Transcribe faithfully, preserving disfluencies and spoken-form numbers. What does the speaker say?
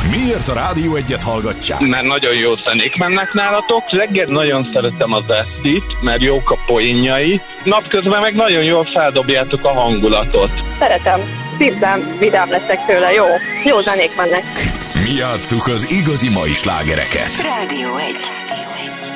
Miért a Rádió Egyet hallgatják? Mert nagyon jó zenék mennek nálatok. Reggel nagyon szeretem az Estit, mert jók a poénjai. Napközben meg nagyon jól feldobjátok a hangulatot. Szeretem. Szívem, vidám leszek tőle. Jó. Jó zenék mennek. Mi játsszuk az igazi mai slágereket. Rádió egy.